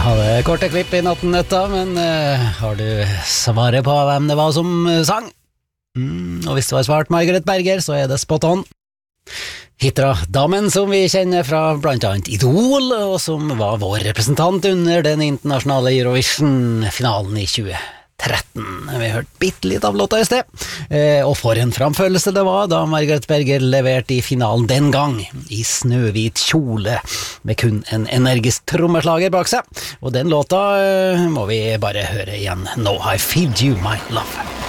hadde korte klipp I nattennøtta, men har du svaret på hvem det var som sang? Og hvis du har svart Margaret Berger, så det spot on. Hitra-damen som vi kjenner fra blant annet Idol, og som var vår representant under den internasjonale Eurovision-finalen I 2013. Vi har hørt bittelitt av låta I sted, og for en framfølelse det var da Margaret Berger leverte I finalen den gang, I snøhvit kjole, med kun en energisk trommeslager bak seg. Og den låta må vi bare høre igjen. No, I Feed You My Love.